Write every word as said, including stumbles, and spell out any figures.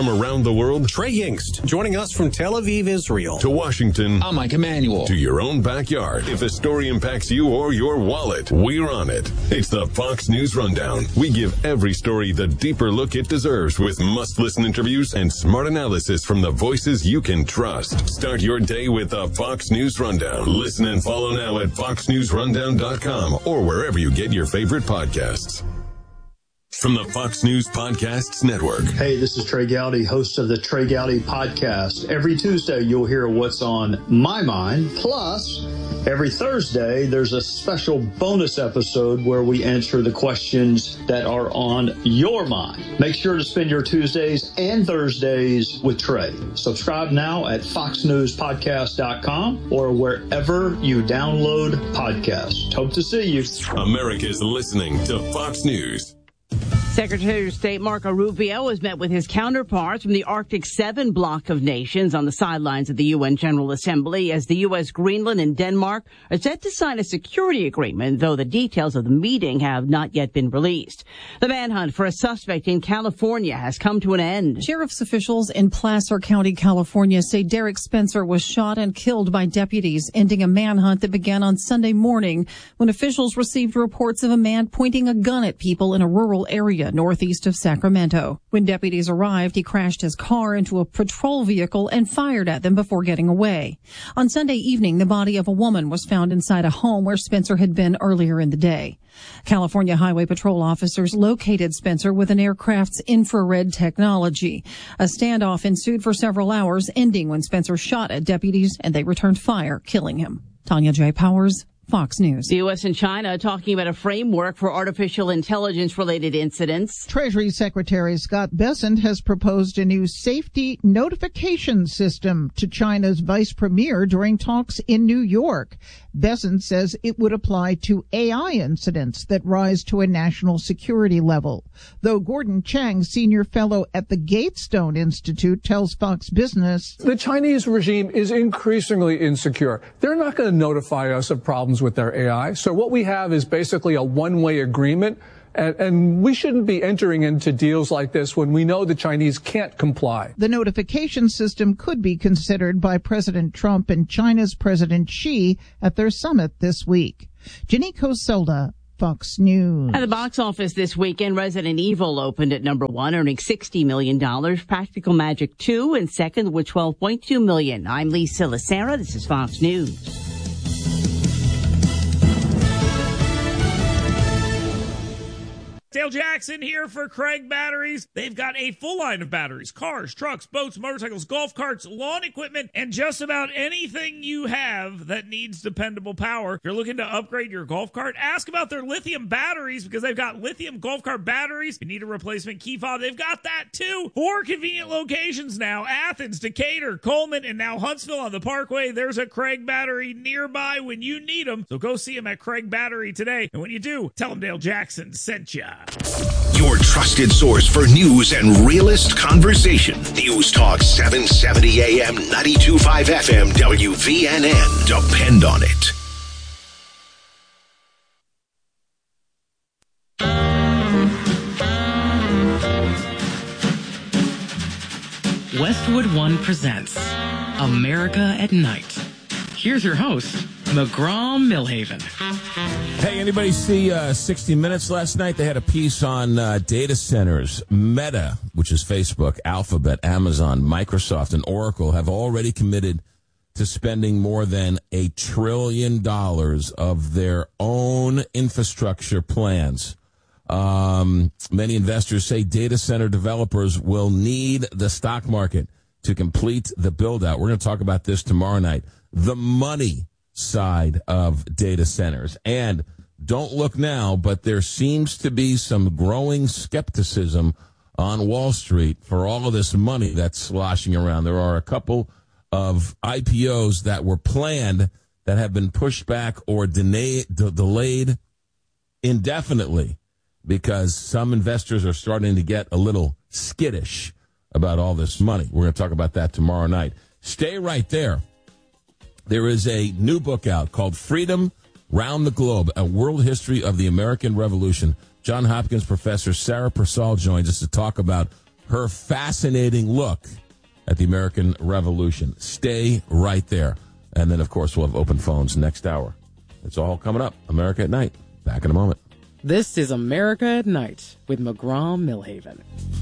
from around the world. Trey Yingst, joining us from Tel Aviv, Israel. To Washington. I'm Mike Emanuel. To your own backyard. If a story impacts you or your wallet, we're on it. It's the Fox News Rundown. We give every story the deeper look it deserves with must-listen interviews and smart analysis from the voices you can trust. Start your day with the Fox News Rundown. Listen and follow now at fox news rundown dot com or wherever you get your favorite podcasts. From the Fox News Podcasts Network. Hey, this is Trey Gowdy, host of the Trey Gowdy Podcast. Every Tuesday, you'll hear what's on my mind. Plus, every Thursday, there's a special bonus episode where we answer the questions that are on your mind. Make sure to spend your Tuesdays and Thursdays with Trey. Subscribe now at fox news podcast dot com or wherever you download podcasts. Hope to see you. America's listening to Fox News. Secretary of State Marco Rubio has met with his counterparts from the Arctic Seven bloc of nations on the sidelines of the U N General Assembly as the U S, Greenland, and Denmark are set to sign a security agreement, though the details of the meeting have not yet been released. The manhunt for a suspect in California has come to an end. Sheriff's officials in Placer County, California, say Derek Spencer was shot and killed by deputies, ending a manhunt that began on Sunday morning when officials received reports of a man pointing a gun at people in a rural area northeast of Sacramento. When deputies arrived, he crashed his car into a patrol vehicle and fired at them before getting away. On Sunday evening, the body of a woman was found inside a home where Spencer had been earlier in the day. California Highway Patrol officers located Spencer with an aircraft's infrared technology. A standoff ensued for several hours, ending when Spencer shot at deputies and they returned fire, killing him. Tanya J. Powers, Fox News. The U S and China talking about a framework for artificial intelligence-related incidents. Treasury Secretary Scott Bessent has proposed a new safety notification system to China's vice premier during talks in New York. Bessent says it would apply to A I incidents that rise to a national security level. Though Gordon Chang, senior fellow at the Gatestone Institute, tells Fox Business, the Chinese regime is increasingly insecure. They're not going to notify us of problems with their A I. So what we have is basically a one-way agreement. And, and we shouldn't be entering into deals like this when we know the Chinese can't comply. The notification system could be considered by President Trump and China's President Xi at their summit this week. Jenny Coselda, Fox News. At the box office this weekend, Resident Evil opened at number one, earning sixty million dollars. Practical Magic two and second with twelve point two million dollars. I'm Lisa Lacera. This is Fox News. Dale Jackson here for Craig Batteries. They've got a full line of batteries, cars, trucks, boats, motorcycles, golf carts, lawn equipment, and just about anything you have that needs dependable power. If you're looking to upgrade your golf cart, ask about their lithium batteries because they've got lithium golf cart batteries. If you need a replacement key fob, they've got that too. Four convenient locations now: Athens, Decatur, Coleman, and now Huntsville on the Parkway. There's a Craig Battery nearby when you need them. So go see them at Craig Battery today. And when you do, tell them Dale Jackson sent ya. Your trusted source for news and realist conversation. News Talk seven seventy A M, ninety-two point five F M, W V N N. Depend on it. Westwood One presents America at Night. Here's your host, McGraw Millhaven. Hey, anybody see uh, sixty minutes last night? They had a piece on uh, data centers. Meta, which is Facebook, Alphabet, Amazon, Microsoft, and Oracle have already committed to spending more than a trillion dollars of their own infrastructure plans. Um, many investors say data center developers will need the stock market to complete the build-out. We're going to talk about this tomorrow night. The money side of data centers. And don't look now, but there seems to be some growing skepticism on Wall Street for all of this money that's sloshing around. There are a couple of I P Os that were planned that have been pushed back or dena- de- delayed indefinitely because some investors are starting to get a little skittish about all this money. We're going to talk about that tomorrow night. Stay right there. There is a new book out called Freedom Round the Globe, A World History of the American Revolution. Johns Hopkins professor Sarah Persall joins us to talk about her fascinating look at the American Revolution. Stay right there. And then, of course, we'll have open phones next hour. It's all coming up. America at Night. Back in a moment. This is America at Night with McGraw Milhaven.